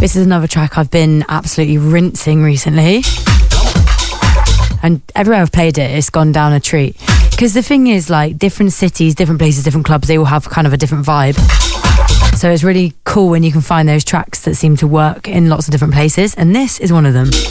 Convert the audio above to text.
This is another track I've been absolutely rinsing recently. And everywhere I've played it, it's gone down a treat. Because the thing is, like, different cities, different places, different clubs, they all have kind of a different vibe. So it's really cool when you can find those tracks that seem to work in lots of different places. And this is one of them.